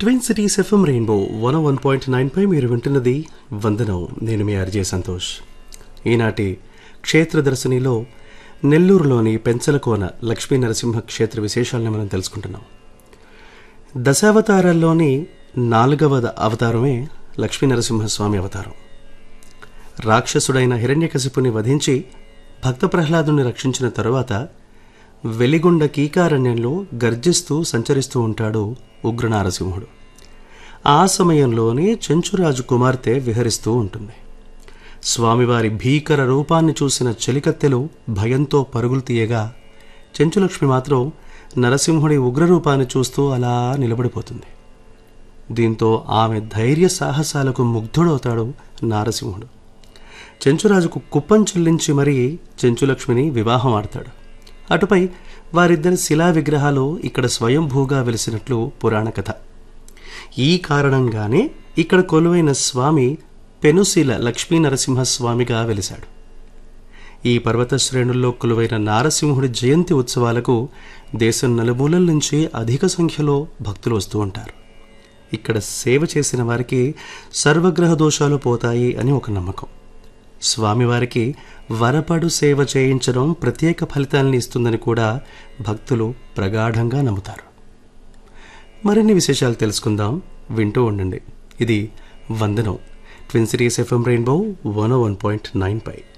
Twin cities FM rainbow 101.9 పై మీరు వింటున్నది వందనం. నేను మీ ఆర్జే సంతోష్. ఈనాటి క్షేత్ర దర్శనిలో నెల్లూరులోని పెంచలకోన లక్ష్మీ నరసింహ క్షేత్ర విశేషాలను మనం తెలుసుకుంటున్నాం. దశావతారాల్లోని 4వ అవతారమే లక్ష్మీ నరసింహస్వామి అవతారం. రాక్షసుడైన హిరణ్యకశిపుని వధించి భక్త ప్రహ్లాదుని రక్షించిన తరువాత వెలిగొండ కీకారణ్యంలో గర్జిస్తూ సంచరిస్తూ ఉంటాడు ఉగ్ర నారసింహుడు. ఆ సమయంలోనే చెంచురాజు కుమార్తె విహరిస్తూ ఉంటుంది. స్వామివారి భీకర రూపాన్ని చూసిన చెలికత్తెలు భయంతో పరుగులు తీయగా చెంచులక్ష్మి మాత్రం నరసింహుడి ఉగ్రరూపాన్ని చూస్తూ అలా నిలబడిపోతుంది. దీంతో ఆమె ధైర్య సాహసాలకు ముగ్ధుడవుతాడు నారసింహుడు. చెంచురాజుకు కుప్పం చెల్లించి మరీ చెంచులక్ష్మిని వివాహం ఆడతాడు. అటుపై వారిద్దరి శిలా విగ్రహాలు ఇక్కడ స్వయంభూగా వెలిసినట్లు పురాణ కథ. ఈ కారణంగానే ఇక్కడ కొలువైన స్వామి పెనుశిల లక్ష్మీ నరసింహస్వామిగా వెలిశాడు. ఈ పర్వత శ్రేణుల్లో కొలువైన నారసింహుడి జయంతి ఉత్సవాలకు దేశం నలుమూలల నుంచి అధిక సంఖ్యలో భక్తులు వస్తూ ఉంటారు. ఇక్కడ సేవ చేసిన వారికి సర్వగ్రహ దోషాలు పోతాయి అని ఒక నమ్మకం. స్వామివారికి వరపడు సేవ చేయించడం ప్రత్యేక ఫలితాలను ఇస్తుందని కూడా భక్తులు ప్రగాఢంగా నమ్ముతారు. మరిన్ని విశేషాలు తెలుసుకుందాం, వింటూ ఉండండి. ఇది వందనం, ట్విన్ సిటీస్ ఎఫ్ఎం రెయిన్బో 101.9 పై.